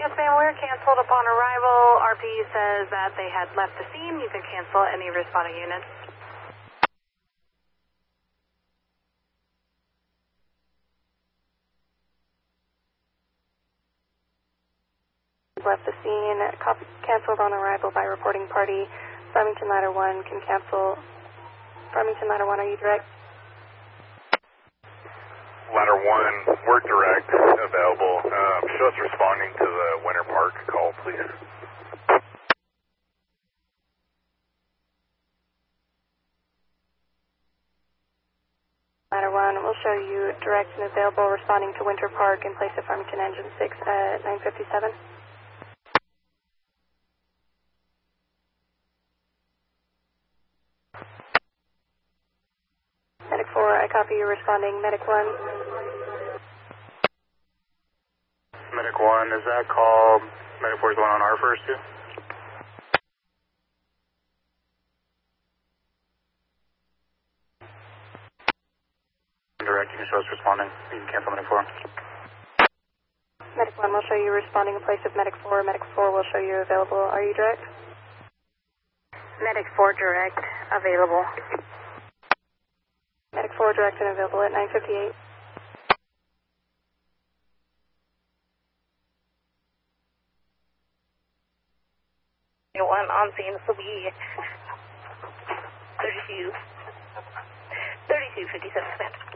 Yes, ma'am, we're canceled upon arrival. RP says that they had left the scene. You can cancel any responding units. Left the scene. Canceled on arrival by reporting party. Farmington Ladder 1 can cancel. Farmington Ladder 1, are you direct? Ladder 1, we're direct, available. Show us responding to the Winter Park call, please. Ladder 1, we'll show you direct and available responding to Winter Park in place of Farmington Engine 6 at 9:57. Medic 4, I copy you responding. Medic 1. Medic 1, is that call, Medic 4 is the one on our first too? Direct, you can show us responding. You can cancel Medic 4. Medic 1 will show you responding in place of Medic 4. Medic 4 will show you available. Are you direct? Medic 4 direct, available. Medic 4 direct and available at 9:58. One on scene, this will be 32:57.